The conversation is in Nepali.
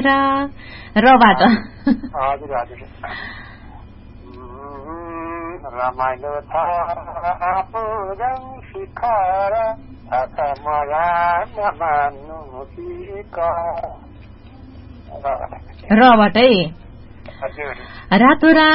बसेर रबाट हजुर हजुर रमाइलो छ पूजन शिखर मया नमान्नु रबाटै रातो